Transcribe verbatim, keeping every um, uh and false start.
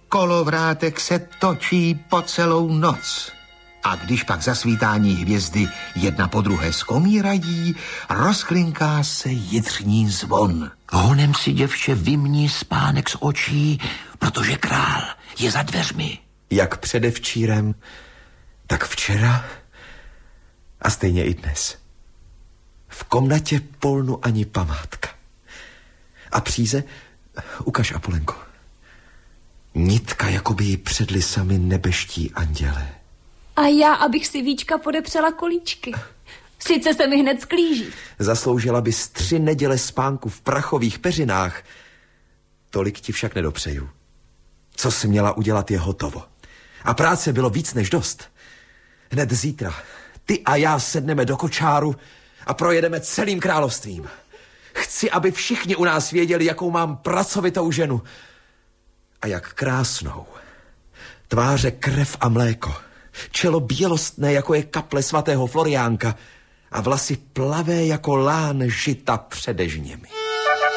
kolovrátek se točí po celou noc. A když pak zasvítání hvězdy jedna po druhé skomírají, rozklinká se jitřní zvon. Honem si, děvče, vymní spánek z očí, protože král je za dveřmi. Jak předevčírem, tak včera a stejně i dnes. V komnatě polnu ani památka. A příze, ukaž, Apolenko. Nitka, jakoby ji předli sami nebeští andělé. A já, abych si Víčka podepřela kolíčky. Sice se mi hned sklíží. Zasloužila bys tři neděle spánku v prachových peřinách. Tolik ti však nedopřeju. Co jsi měla udělat, je hotovo. A práce bylo víc než dost. Hned zítra ty a já sedneme do kočáru a projedeme celým královstvím. Chci, aby všichni u nás věděli, jakou mám pracovitou ženu. A jak krásnou. Tváře krev a mléko. Čelo bělostné, jako je kaple svatého Floriánka. A vlasy plavé jako lán žita přede žněmi.